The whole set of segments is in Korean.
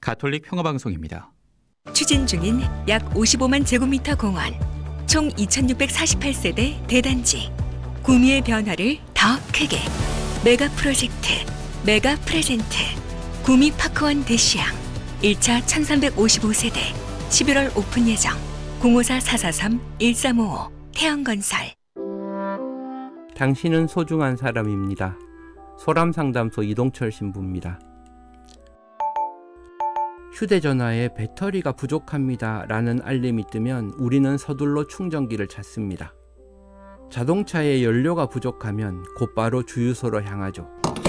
가톨릭 평화방송입니다. 추진 중인 약 55만 제곱미터 공원, 총 2648세대 대단지, 구미의 변화를 더 크게. 메가 프로젝트, 메가 프레젠트, 구미 파크원 대시양 1차 1355세대 11월 오픈 예정. 054-443-1355 태영건설. 당신은 소중한 사람입니다. 소람상담소 이동철 신부입니다. 휴대전화에 배터리가 부족합니다 라는 알림이 뜨면 우리는 서둘러 충전기를 찾습니다. 자동차에 연료가 부족하면 곧바로 주유소로 향하죠.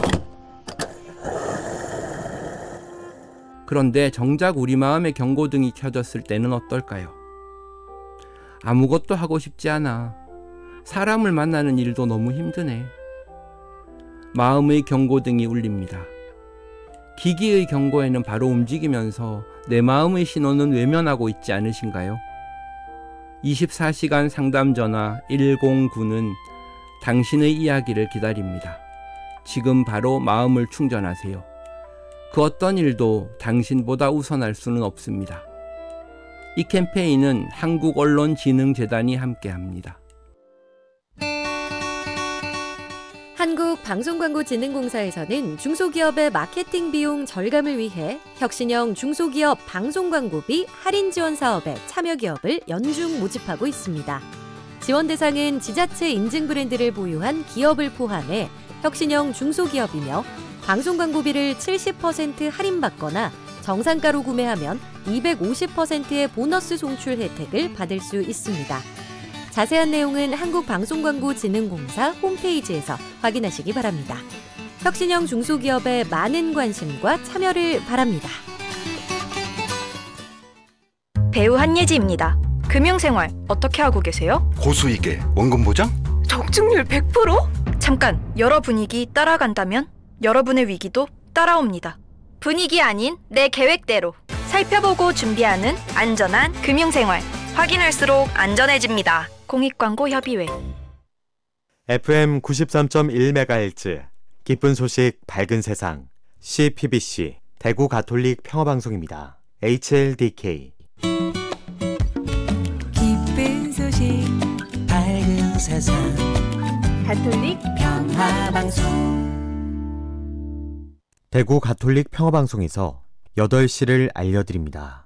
그런데 정작 우리 마음의 경고등이 켜졌을 때는 어떨까요? 아무것도 하고 싶지 않아. 사람을 만나는 일도 너무 힘드네. 마음의 경고등이 울립니다. 기기의 경고에는 바로 움직이면서 내 마음의 신호는 외면하고 있지 않으신가요? 24시간 상담 전화 109는 당신의 이야기를 기다립니다. 지금 바로 마음을 충전하세요. 그 어떤 일도 당신보다 우선할 수는 없습니다. 이 캠페인은 한국언론진흥재단이 함께합니다. 한국방송광고진흥공사에서는 중소기업의 마케팅 비용 절감을 위해 혁신형 중소기업 방송광고비 할인 지원 사업에 참여 기업을 연중 모집하고 있습니다. 지원 대상은 지자체 인증 브랜드를 보유한 기업을 포함해 혁신형 중소기업이며 방송광고비를 70% 할인받거나 정상가로 구매하면 250%의 보너스 송출 혜택을 받을 수 있습니다. 자세한 내용은 한국방송광고진흥공사 홈페이지에서 확인하시기 바랍니다. 혁신형 중소기업의 많은 관심과 참여를 바랍니다. 배우 한예지입니다. 금융생활 어떻게 하고 계세요? 고수익에 원금 보장? 적중률 100%? 잠깐, 여러 분위기 따라간다면 여러분의 위기도 따라옵니다. 분위기 아닌 내 계획대로 살펴보고 준비하는 안전한 금융생활. 확인할수록 안전해집니다. 공익광고협의회. FM 93.1MHz 기쁜 소식 밝은 세상 CPBC 대구 가톨릭 평화방송입니다. HLDK. 기쁜 소식 밝은 세상 가톨릭 평화방송. 대구 가톨릭 평화방송에서 8시를 알려드립니다.